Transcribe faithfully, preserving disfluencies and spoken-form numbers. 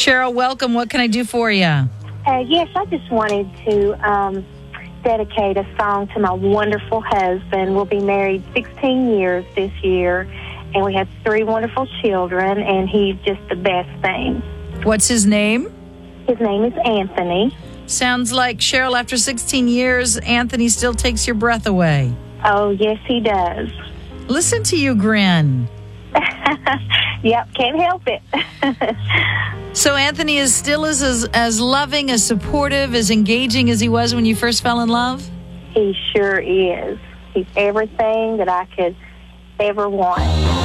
Cheryl, welcome. What can I do for you? Uh, yes, I just wanted to um, dedicate a song to my wonderful husband. We'll be married sixteen years this year, and we have three wonderful children, and he's just the best thing. What's his name? His name is Anthony. Sounds like, Cheryl, after sixteen years, Anthony still takes your breath away. Oh, yes, he does. Listen to you grin. Yep, can't help it. So Anthony is still as, as as loving, as supportive, as engaging as he was when you first fell in love? He sure is. He's everything that I could ever want.